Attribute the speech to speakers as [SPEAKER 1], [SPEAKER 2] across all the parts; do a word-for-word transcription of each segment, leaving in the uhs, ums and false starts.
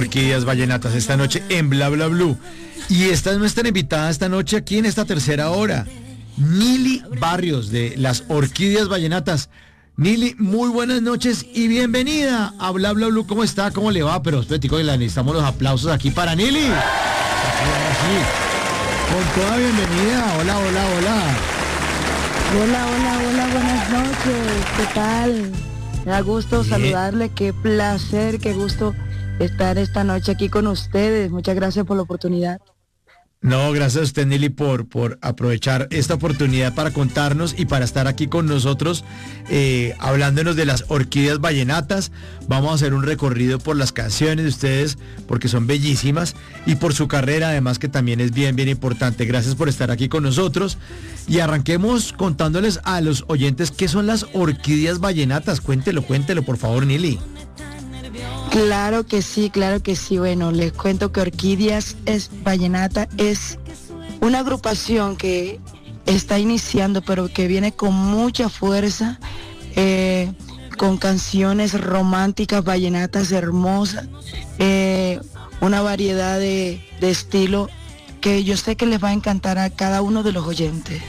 [SPEAKER 1] Orquídeas Vallenatas esta noche en Bla Bla Blue. Y esta es nuestra invitada esta noche aquí en esta tercera hora, Nili Barrios de las Orquídeas Vallenatas. Nili, muy buenas noches y bienvenida a Bla Bla Blue. ¿Cómo está? ¿Cómo le va? Pero espérate, le necesitamos los aplausos aquí para Nili. Así, con toda bienvenida. Hola, hola, hola.
[SPEAKER 2] Hola, hola, hola, buenas noches. ¿Qué tal? Me da gusto Bien. saludarle. Qué placer, qué gusto estar esta noche aquí con ustedes. Muchas gracias por la oportunidad.
[SPEAKER 1] No, gracias a usted, Nili, por, por aprovechar esta oportunidad para contarnos y para estar aquí con nosotros, eh, hablándonos de las Orquídeas Vallenatas. Vamos a hacer un recorrido por las canciones de ustedes, porque son bellísimas, y por su carrera, además, que también es bien, bien importante. Gracias por estar aquí con nosotros. Y arranquemos contándoles a los oyentes qué son las Orquídeas Vallenatas. Cuéntelo, cuéntelo, por favor, Nili.
[SPEAKER 2] Claro que sí, claro que sí. Bueno, les cuento que Orquídeas es Vallenata es una agrupación que está iniciando, pero que viene con mucha fuerza, eh, con canciones románticas, vallenatas hermosas, eh, una variedad de, de estilo que yo sé que les va a encantar a cada uno de los oyentes.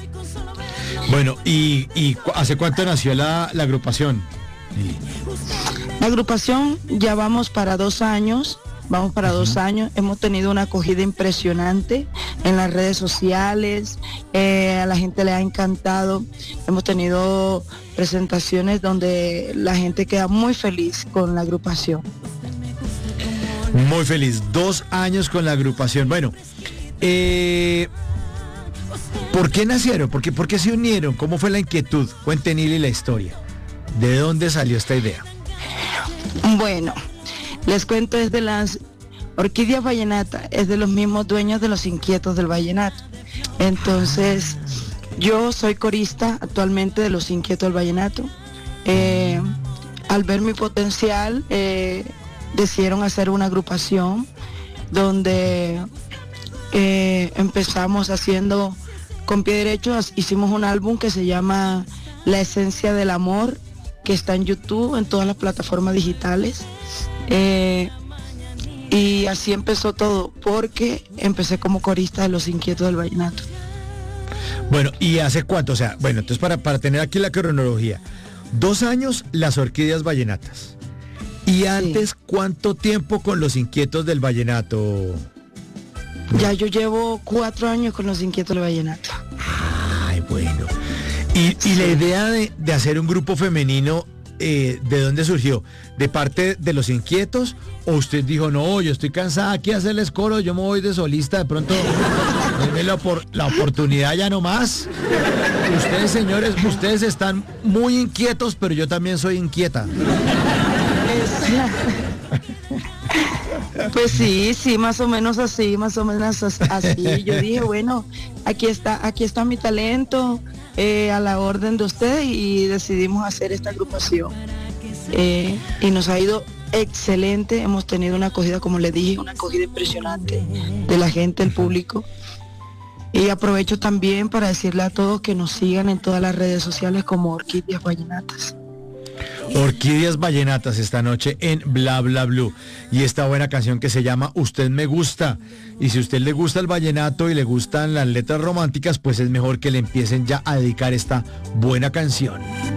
[SPEAKER 1] Bueno, ¿y, y hace cuánto nació la, la agrupación?
[SPEAKER 2] La agrupación ya vamos para dos años, vamos para uh-huh. dos años, hemos tenido una acogida impresionante en las redes sociales, eh, a la gente le ha encantado, hemos tenido presentaciones donde la gente queda muy feliz con la agrupación.
[SPEAKER 1] Muy feliz, dos años con la agrupación. Bueno, eh, ¿por qué nacieron? ¿Por qué, ¿Por qué se unieron? ¿Cómo fue la inquietud? Cuente, Nili, la historia. ¿De dónde salió esta idea?
[SPEAKER 2] Bueno, les cuento, es de las Orquídeas Vallenatas, es de los mismos dueños de Los Inquietos del Vallenato. Entonces, yo soy corista actualmente de Los Inquietos del Vallenato. Eh, al ver mi potencial, eh, decidieron hacer una agrupación donde eh, empezamos haciendo con pie derecho, hicimos un álbum que se llama La Esencia del Amor, que está en YouTube, en todas las plataformas digitales. Eh, y así empezó todo, porque empecé como corista de Los Inquietos del Vallenato.
[SPEAKER 1] Bueno, ¿y hace cuánto? O sea, bueno, entonces para, para tener aquí la cronología, dos años las Orquídeas Vallenatas. Y antes, sí. ¿Cuánto tiempo con Los Inquietos del Vallenato?
[SPEAKER 2] Ya yo llevo cuatro años con Los Inquietos del Vallenato.
[SPEAKER 1] Ay, bueno. Y, y sí. La idea de, de hacer un grupo femenino, eh, ¿de dónde surgió? ¿De parte de Los Inquietos? ¿O usted dijo, no, yo estoy cansada aquí de hacerles coro, yo me voy de solista, de pronto denme la, por, la oportunidad ya no más? Ustedes, señores, ustedes están muy inquietos, pero yo también soy inquieta.
[SPEAKER 2] Pues sí, sí, más o menos así, más o menos así. Yo dije, bueno, aquí está, aquí está mi talento, eh, a la orden de ustedes, y decidimos hacer esta agrupación. Eh, y nos ha ido excelente, hemos tenido una acogida, como les dije, una acogida impresionante de la gente, el público. Y aprovecho también para decirle a todos que nos sigan en todas las redes sociales como Orquídeas Vallenatas.
[SPEAKER 1] Orquídeas Vallenatas esta noche en Bla Bla Blue. Y esta buena canción que se llama Usted Me Gusta. Y si a usted le gusta el vallenato y le gustan las letras románticas, pues es mejor que le empiecen ya a dedicar esta buena canción.